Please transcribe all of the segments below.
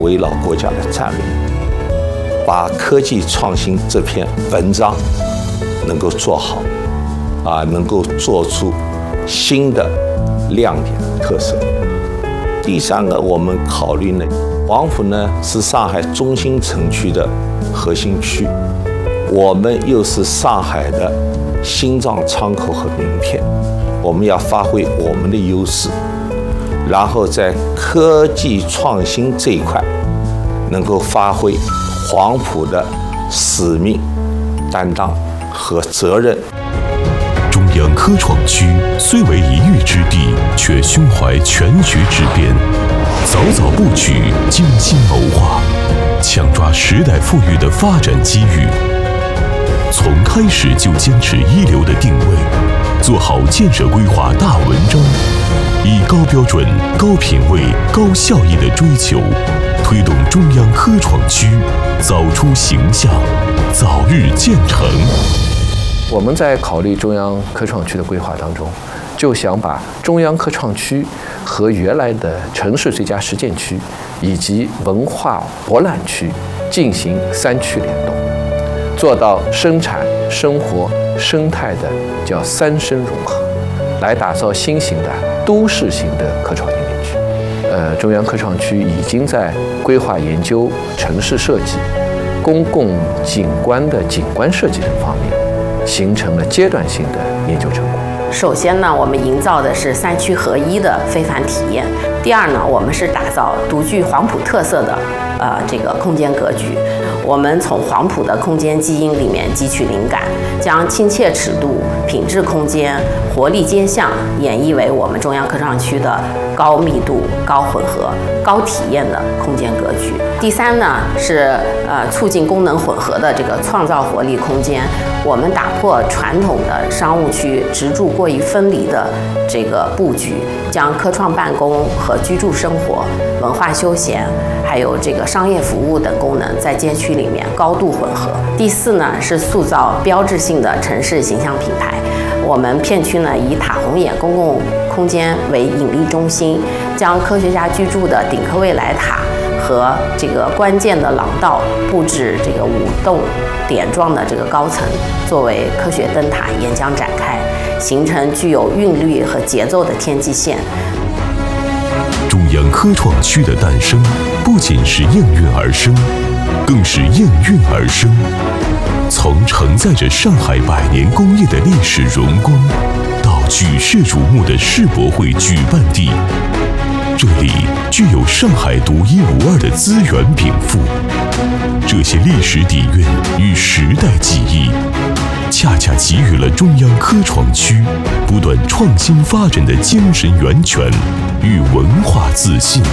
围绕国家的战略，把科技创新这篇文章能够做好，能够做出新的亮点特色。第三个，我们考虑呢，黄埔呢是上海中心城区的核心区，我们又是上海的心脏窗口和名片，我们要发挥我们的优势，然后在科技创新这一块能够发挥黄埔的使命、担当和责任。 中央科创区虽为一隅之地，却胸怀全局之变，早早布局，精心谋划，抢抓时代赋予的发展机遇。从开始就坚持一流的定位，做好建设规划大文章，以高标准、高品位、高效益的追求，推动中央科创区早出形象，早日建成。 我们在考虑中央科创区的规划当中，就想把中央科创区和原来的城市最佳实践区以及文化博览区进行3区联动，做到生产、生活、生态的叫3生融合，来打造新型的都市型的科创应用区。中央科创区已经在规划研究、城市设计、公共景观的景观设计等方面形成了阶段性的研究成果。 首先呢，我们营造的是3区合一的非凡体验。第二呢，我们是打造独具黄埔特色的这个空间格局。我们从黄埔的空间基因里面汲取灵感，将亲切尺度、品质空间、活力街巷演绎为我们中央科创区的高密度、高混合、高体验的空间格局。第三呢，是促进功能混合的这个创造活力空间。我们打破传统的商务区职住过于分离的这个布局，将科创办公和居住生活、文化休闲，还有这个商业服务等功能在街区里面高度混合。第四呢，是塑造标志性的城市形象品牌。我们片区呢以塔红眼公共空间为引力中心，将科学家居住的顶科未来塔和这个关键的廊道布置这个5栋点状的这个高层，作为科学灯塔沿江展开，形成具有韵律和节奏的天际线。 中央科创区的诞生，不仅是应运而生，更是应运而生。从承载着上海100年工业的历史荣光，到举世瞩目的世博会举办地，这里具有上海独一无二的资源禀赋。这些历史底蕴与时代记忆，恰恰给予了中央科创区不断创新发展的精神源泉与文化自信。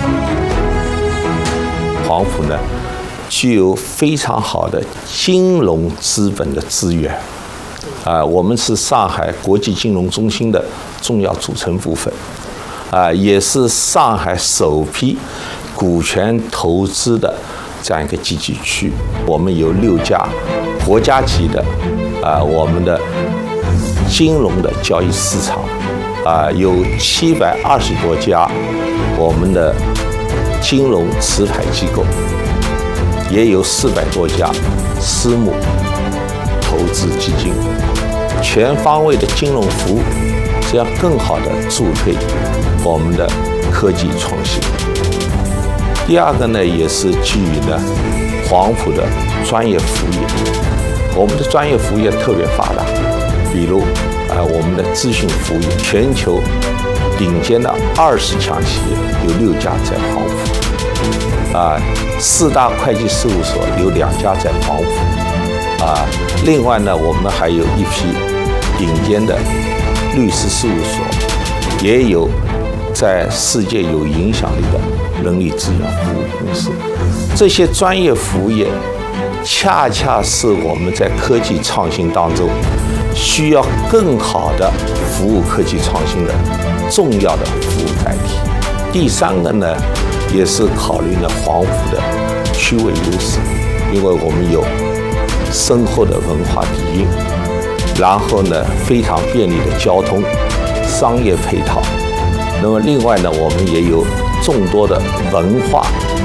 黄埔呢，具有非常好的金融资本的资源，我们是上海国际金融中心的重要组成部分，也是上海首批股权投资的这样一个集聚区。我们有6家国家级的我们的金融的交易市场，有720多家我们的金融持牌机构，也有400多家私募投资基金，全方位的金融服务，这样更好地助推我们的科技创新。第二个呢，也是基于呢黄埔的专业服务业，我们的专业服务业特别发达，比如我们的咨询服务业，全球顶尖的20强企业有6家在黄埔，4大会计事务所有2家在黄埔，另外呢，我们还有一批顶尖的律师事务所，也有在世界有影响力的人力资源服务公司。这些专业服务业恰恰是我们在科技创新当中需要更好的服务科技创新的重要的服务载体。第三个呢，也是考虑了黄埔的区位优势，因为我们有深厚的文化底蕴，然后呢非常便利的交通、商业配套。那么另外呢，我们也有众多的文化